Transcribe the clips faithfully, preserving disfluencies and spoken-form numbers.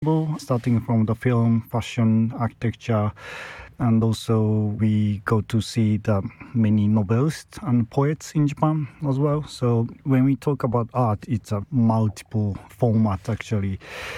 starting from the film, fashion, architecture, and also we go to see the many novelists and poets in Japan as well. So when we talk about art, it's a multiple format actually.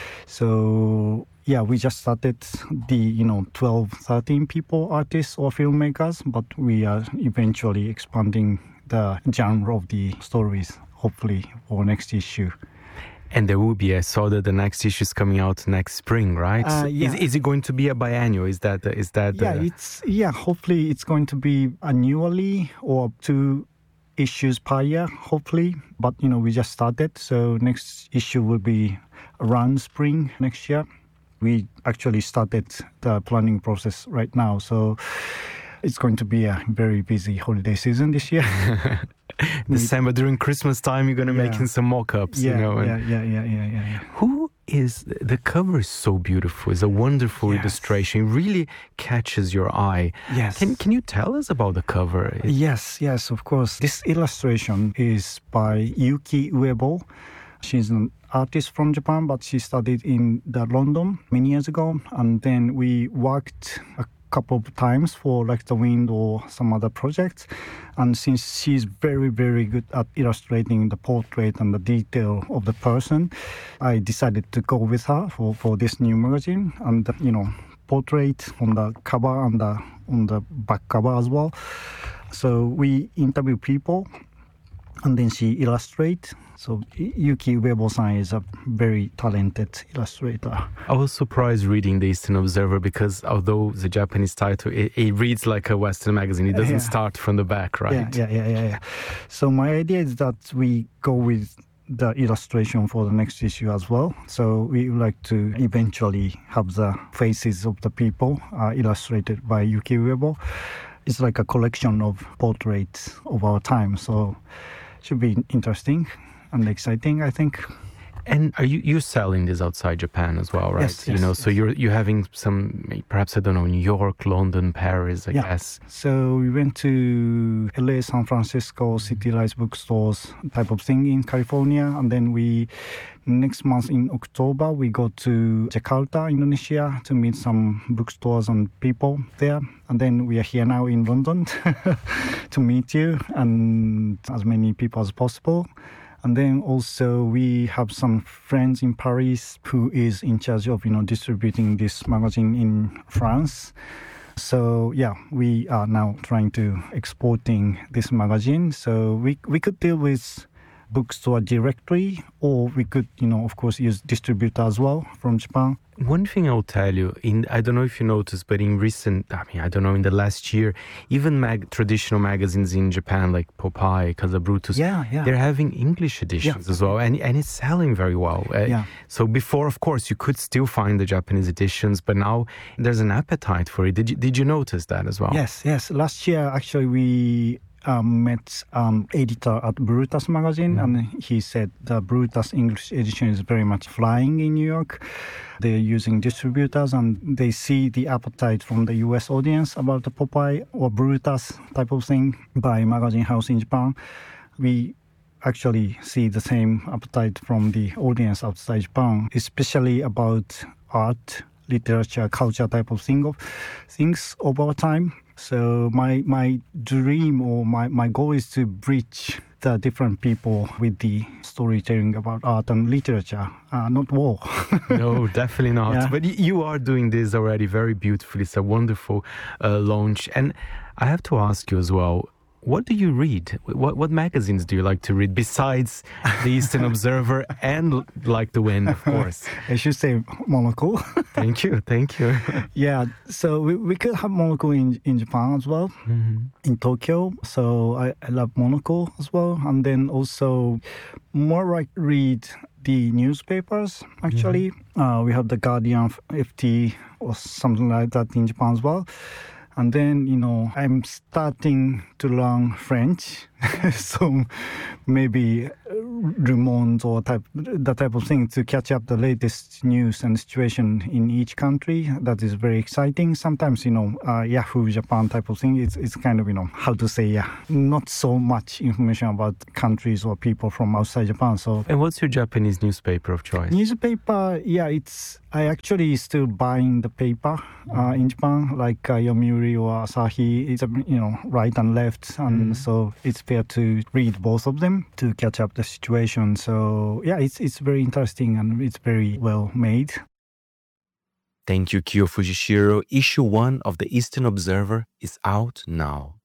So yeah, we just started the, you know, twelve, thirteen people, artists or filmmakers, but we are eventually expanding the genre of the stories, hopefully, for next issue. And there will be, I saw that the next issue is coming out next spring, right? Uh, yeah. Is, is it going to be a biannual? Is that, is that? Yeah, uh, it's, yeah, hopefully it's going to be annually or two issues per year, hopefully. But, you know, we just started. So next issue will be around spring next year. We actually started the planning process right now. So it's going to be a very busy holiday season this year. December, during Christmas time, you're going to Yeah. make some mock-ups, Yeah, you know. And yeah, yeah, yeah, yeah, yeah, yeah. who is, the cover is so beautiful. It's a wonderful Yes. illustration. It really catches your eye. Yes. Can, can you tell us about the cover? It- Yes, yes, of course. This illustration is by Yuki Uebo. She's an artist from Japan, but she studied in the London many years ago. And then we worked a couple of times for Like the Wind or some other projects. And since she's very, very good at illustrating the portrait and the detail of the person, I decided to go with her for, for this new magazine. And, you know, portrait on the cover and the, on the back cover as well. So we interview people and then she illustrates. So Yuki Uebo-san is a very talented illustrator. I was surprised reading the Eastern Observer because although the Japanese title, it, it reads like a Western magazine. It doesn't Yeah. start from the back, right? Yeah, yeah, yeah, yeah, yeah. So my idea is that we go with the illustration for the next issue as well. So we would like to eventually have the faces of the people uh, illustrated by Yuki Uebo. It's like a collection of portraits of our time. So it should be interesting and exciting, I think. And are you you're selling this outside Japan as well, right? Yes, you yes, know, so yes. you're you're having some, perhaps I don't know, New York, London, Paris, I Yeah. guess. So we went to L A, San Francisco, City Lights bookstores type of thing in California. And then we, next month in October, we go to Jakarta, Indonesia to meet some bookstores and people there. And then we are here now in London to meet you and as many people as possible. And then also we have some friends in Paris who is in charge of, you know, distributing this magazine in France. So yeah, we are now trying to exporting this magazine. So we we could deal with bookstore directly, or we could, you know, of course, use distributor as well from Japan. One thing I'll tell you, in I don't know if you noticed, but in recent, I mean, I don't know, in the last year, even mag- traditional magazines in Japan like Popeye, Casa Brutus, Yeah, yeah. they're having English editions Yeah. as well, and and it's selling very well. Uh, Yeah. So before, of course, you could still find the Japanese editions, but now there's an appetite for it. Did you, did you notice that as well? Yes, yes. Last year, actually, we um, met um, editor at Brutus magazine, and he said the Brutus English edition is very much flying in New York. They're using distributors, and they see the appetite from the U S audience about the Popeye or Brutus type of thing by Magazine House in Japan. We actually see the same appetite from the audience outside Japan, especially about art, literature, culture type of thing of things of our time. So my my dream or my, my goal is to bridge the different people with the storytelling about art and literature, uh, not war. No, definitely not. Yeah. But y- you are doing this already very beautifully. It's a wonderful uh, launch. And I have to ask you as well, what do you read? What what magazines do you like to read besides the Eastern Observer and Like the Wind, of course? I should say Monocle. Thank you, thank you. Yeah, so we, we could have Monocle in, in Japan as well, in Tokyo. So I, I love Monocle as well. And then also more like read the newspapers, actually. Uh, we have the Guardian, F T, or something like that in Japan as well. And then, you know, I'm starting to learn French. so maybe Le Monde or type that type of thing to catch up the latest news and situation in each country. That is very exciting. Sometimes, you know, uh, Yahoo Japan type of thing, it's, it's kind of, you know, how to say, yeah, not so much information about countries or people from outside Japan. So, and what's your Japanese newspaper of choice? Newspaper, yeah, it's, I actually still buying the paper uh, in Japan, like uh, Yomiuri or Asahi. It's, you know, right and left. And mm. so it's fair to read both of them to catch up the situation. So, yeah, it's it's very interesting and it's very well made. Thank you, Kyo Fujishiro. Issue one of the Eastern Observer is out now.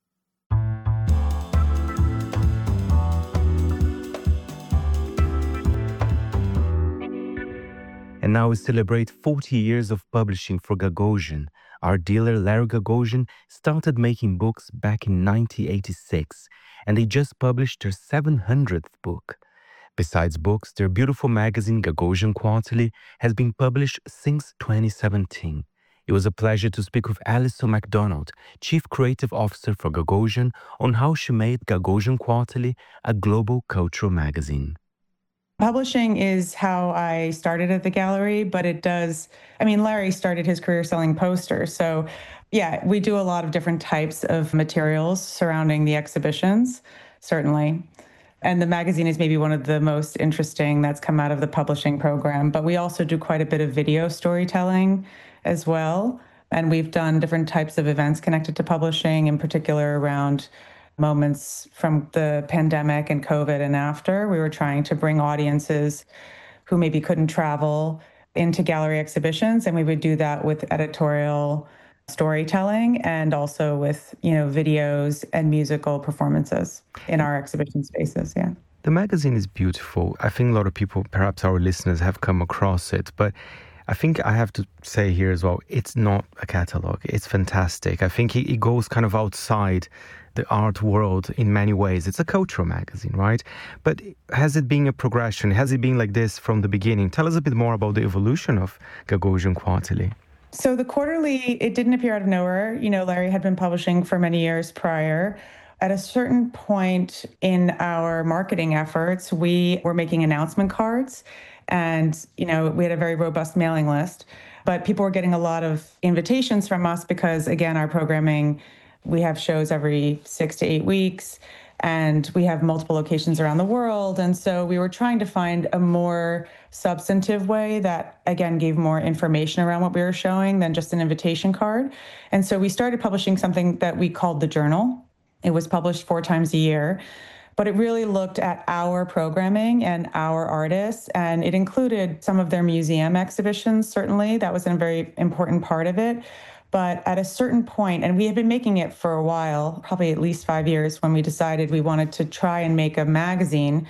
And now we celebrate forty years of publishing for Gagosian. Our dealer, Larry Gagosian, started making books back in nineteen eighty-six, and they just published their seven hundredth book. Besides books, their beautiful magazine, Gagosian Quarterly, has been published since twenty seventeen. It was a pleasure to speak with Alison MacDonald, Chief Creative Officer for Gagosian, on how she made Gagosian Quarterly a global cultural magazine. Publishing is how I started at the gallery, but it does, I mean, Larry started his career selling posters. So yeah, we do a lot of different types of materials surrounding the exhibitions, certainly. And the magazine is maybe one of the most interesting that's come out of the publishing program. But we also do quite a bit of video storytelling as well. And we've done different types of events connected to publishing, in particular around moments from the pandemic and COVID and after. We were trying to bring audiences who maybe couldn't travel into gallery exhibitions, and we would do that with editorial storytelling and also with, you know, videos and musical performances in our exhibition spaces. Yeah. The magazine is beautiful. I think a lot of people, perhaps our listeners, have come across it, but I think I have to say here as well, it's not a catalog. It's fantastic. I think it, it goes kind of outside the art world in many ways. It's a cultural magazine, right? But has it been a progression? Has it been like this from the beginning? Tell us a bit more about the evolution of Gagosian Quarterly. So the quarterly, it didn't appear out of nowhere. You know, Larry had been publishing for many years prior. At a certain point in our marketing efforts, we were making announcement cards. And, you know, we had a very robust mailing list. But people were getting a lot of invitations from us because, again, our programming, we have shows every six to eight weeks. And we have multiple locations around the world. And so we were trying to find a more substantive way that, again, gave more information around what we were showing than just an invitation card. And so we started publishing something that we called the Journal. It was published four times a year, but it really looked at our programming and our artists. And it included some of their museum exhibitions, certainly. That was a very important part of it. But at a certain point, and we had been making it for a while, probably at least five years, when we decided we wanted to try and make a magazine.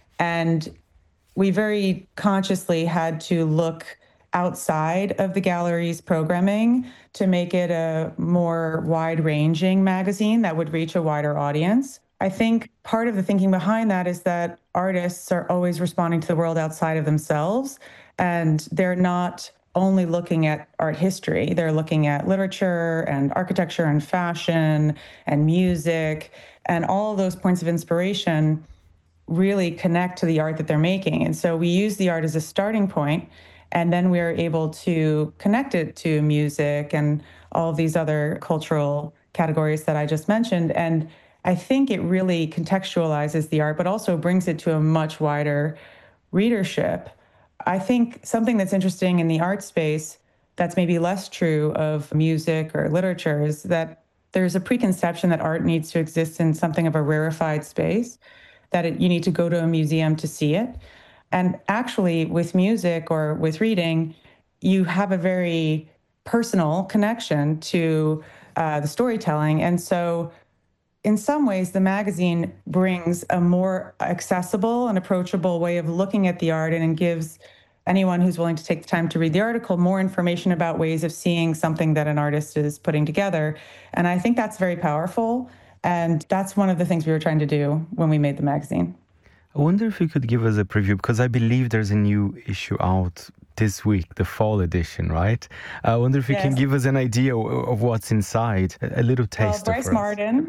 And we very consciously had to look outside of the gallery's programming to make it a more wide-ranging magazine that would reach a wider audience. I think part of the thinking behind that is that artists are always responding to the world outside of themselves, and they're not only looking at art history. They're looking at literature and architecture and fashion and music, and all of those points of inspiration really connect to the art that they're making. And so we use the art as a starting point, and then we're able to connect it to music and all of these other cultural categories that I just mentioned. And I think it really contextualizes the art, but also brings it to a much wider readership. I think something that's interesting in the art space that's maybe less true of music or literature is that there's a preconception that art needs to exist in something of a rarefied space, that it, you need to go to a museum to see it. And actually, with music or with reading, you have a very personal connection to uh, the storytelling. And so in some ways, the magazine brings a more accessible and approachable way of looking at the art, and it gives anyone who's willing to take the time to read the article more information about ways of seeing something that an artist is putting together. And I think that's very powerful. And that's one of the things we were trying to do when we made the magazine. I wonder if you could give us a preview, because I believe there's a new issue out this week, the fall edition, right? I wonder if you yes. can give us an idea of what's inside, a little taste well, Bryce of Martin.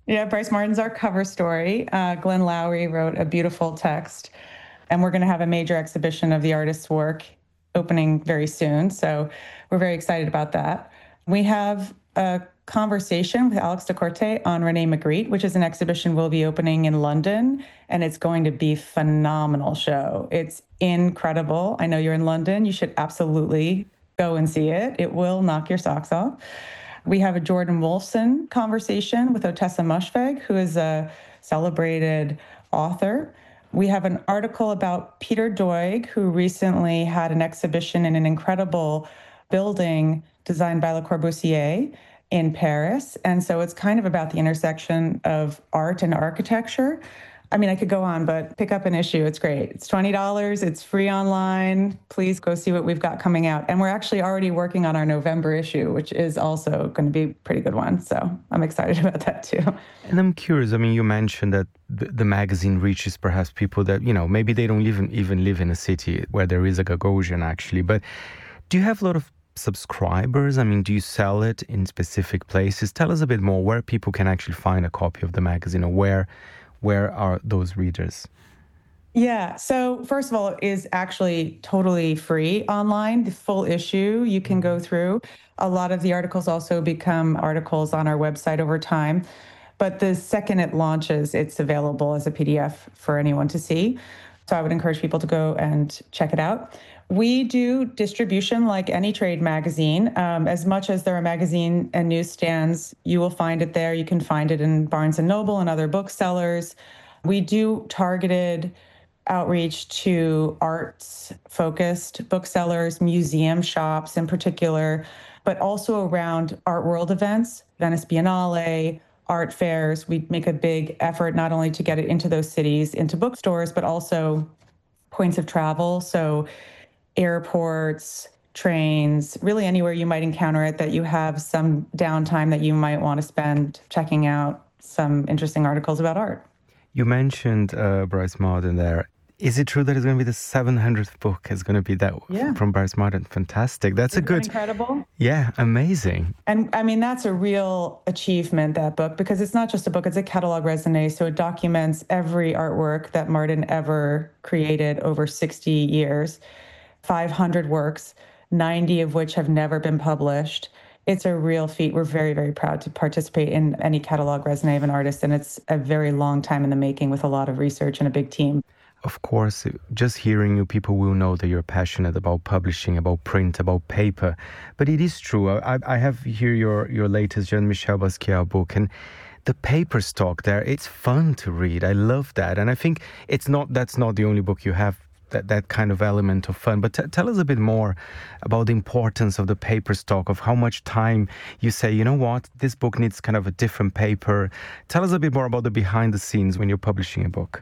Yeah, Bryce Martin's our cover story. Uh, Glenn Lowry wrote a beautiful text, and we're going to have a major exhibition of the artist's work opening very soon. So we're very excited about that. We have a conversation with Alex de Corte on René Magritte, which is an exhibition we'll be opening in London, and it's going to be a phenomenal show. It's incredible. I know you're in London. You should absolutely go and see it. It will knock your socks off. We have a Jordan Wolfson conversation with Otessa Moshfegh, who is a celebrated author. We have an article about Peter Doig, who recently had an exhibition in an incredible building designed by Le Corbusier in Paris. And so it's kind of about the intersection of art and architecture. I mean, I could go on, but pick up an issue. It's great. It's twenty dollars. It's free online. Please go see what we've got coming out. And we're actually already working on our November issue, which is also going to be a pretty good one. So I'm excited about that too. And I'm curious, I mean, you mentioned that the, the magazine reaches perhaps people that, you know, maybe they don't even, even live in a city where there is a Gagosian actually. But do you have a lot of subscribers? I mean, do you sell it in specific places? Tell us a bit more where people can actually find a copy of the magazine, or where where are those readers? Yeah. So first of all, it is actually totally free online. The full issue you can go through. A lot of the articles also become articles on our website over time. But the second it launches, it's available as a P D F for anyone to see. So I would encourage people to go and check it out. We do distribution like any trade magazine. Um, as much as there are magazine and newsstands, you will find it there. You can find it in Barnes and Noble and other booksellers. We do targeted outreach to arts-focused booksellers, museum shops in particular, but also around art world events, Venice Biennale, art fairs. We make a big effort not only to get it into those cities, into bookstores, but also points of travel. So airports, trains, really anywhere you might encounter it, that you have some downtime that you might want to spend checking out some interesting articles about art. You mentioned uh, Bryce Martin there. Is it true that it's going to be the seven hundredth book? It's going to be that yeah. from Bryce Martin. Fantastic. That's Isn't a good... that incredible? Yeah, amazing. And I mean, that's a real achievement, that book, because it's not just a book, it's a catalog raisonné. So it documents every artwork that Martin ever created over sixty years, five hundred works, ninety of which have never been published. It's a real feat. We're very, very proud to participate in any catalog raisonné of an artist. And it's a very long time in the making with a lot of research and a big team. Of course, just hearing you, people will know that you're passionate about publishing, about print, about paper. But it is true. I, I have here your, your latest Jean-Michel Basquiat book, and the paper stock there, it's fun to read. I love that. And I think it's not that's not the only book you have, that, that kind of element of fun. But t- tell us a bit more about the importance of the paper stock, of how much time you say, you know what, this book needs kind of a different paper. Tell us a bit more about the behind the scenes when you're publishing a book.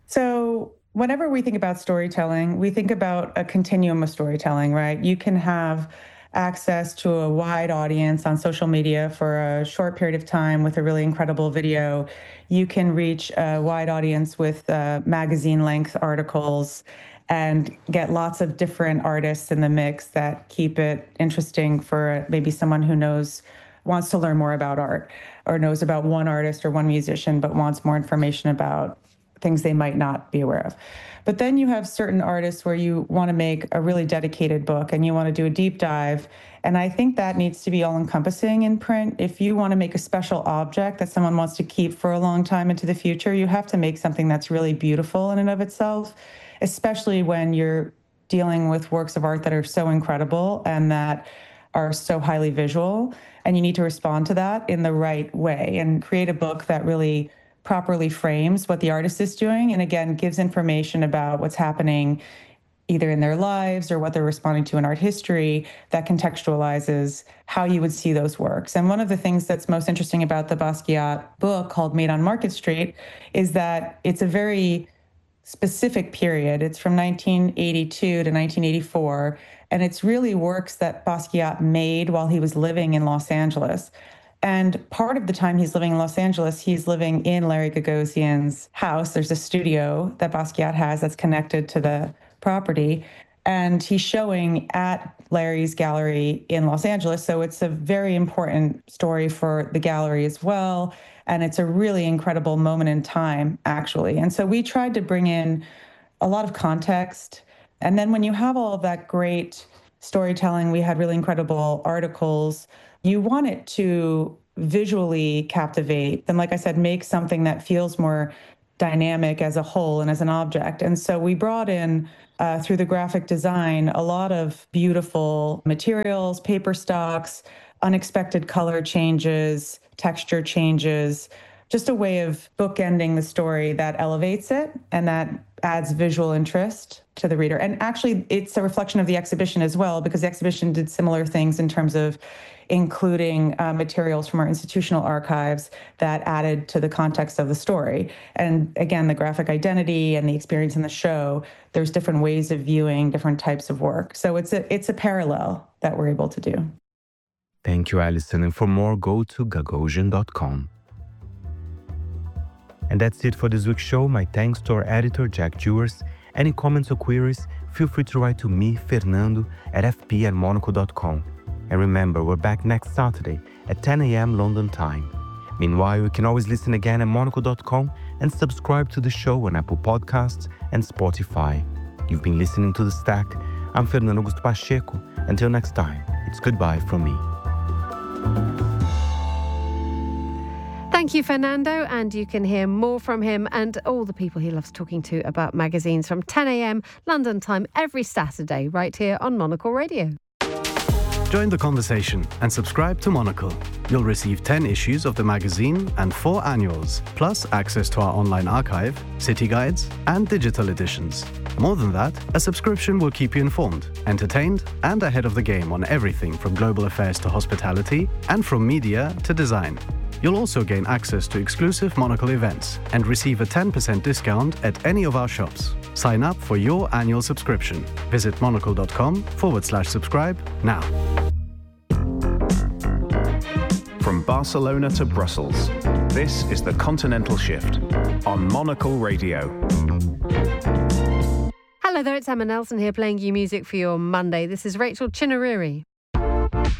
So whenever we think about storytelling, we think about a continuum of storytelling, right? You can have access to a wide audience on social media for a short period of time with a really incredible video. You can reach a wide audience with uh, magazine-length articles and get lots of different artists in the mix that keep it interesting for maybe someone who knows, wants to learn more about art, or knows about one artist or one musician, but wants more information about things they might not be aware of. But then you have certain artists where you want to make a really dedicated book and you want to do a deep dive. And I think that needs to be all encompassing in print. If you want to make a special object that someone wants to keep for a long time into the future, you have to make something that's really beautiful in and of itself, especially when you're dealing with works of art that are so incredible and that are so highly visual. And you need to respond to that in the right way and create a book that really properly frames what the artist is doing, and again, gives information about what's happening either in their lives or what they're responding to in art history that contextualizes how you would see those works. And one of the things that's most interesting about the Basquiat book, called Made on Market Street, is that it's a very specific period. It's from nineteen eighty-two to nineteen eighty-four, and it's really works that Basquiat made while he was living in Los Angeles. And part of the time he's living in Los Angeles, he's living in Larry Gagosian's house. There's a studio that Basquiat has that's connected to the property. And he's showing at Larry's gallery in Los Angeles. So it's a very important story for the gallery as well. And it's a really incredible moment in time, actually. And so we tried to bring in a lot of context. And then when you have all of that great storytelling, we had really incredible articles, you want it to visually captivate. And like I said, make something that feels more dynamic as a whole and as an object. And so we brought in, uh, through the graphic design, a lot of beautiful materials, paper stocks, unexpected color changes, texture changes, just a way of bookending the story that elevates it and that adds visual interest to the reader. And actually, it's a reflection of the exhibition as well, because the exhibition did similar things in terms of including uh, materials from our institutional archives that added to the context of the story. And again, the graphic identity and the experience in the show, there's different ways of viewing different types of work. So it's a, it's a parallel that we're able to do. Thank you, Alison. And for more, go to gagosian dot com. And that's it for this week's show. My thanks to our editor, Jack Jewers. Any comments or queries, feel free to write to me, Fernando, at f p at monaco dot com. And remember, we're back next Saturday at ten a.m. London time. Meanwhile, you can always listen again at monaco dot com and subscribe to the show on Apple Podcasts and Spotify. You've been listening to The Stack. I'm Fernando Augusto Pacheco. Until next time, it's goodbye from me. Thank you, Fernando, and you can hear more from him and all the people he loves talking to about magazines from ten a.m. London time every Saturday right here on Monocle Radio. Join the conversation and subscribe to Monocle. You'll receive ten issues of the magazine and four annuals, plus access to our online archive, city guides, and digital editions. More than that, a subscription will keep you informed, entertained, and ahead of the game on everything from global affairs to hospitality and from media to design. You'll also gain access to exclusive Monocle events and receive a ten percent discount at any of our shops. Sign up for your annual subscription. Visit monocle dot com forward slash subscribe now. From Barcelona to Brussels, this is The Continental Shift on Monocle Radio. Hello there, it's Emma Nelson here playing you music for your Monday. This is Rachel Chinariri.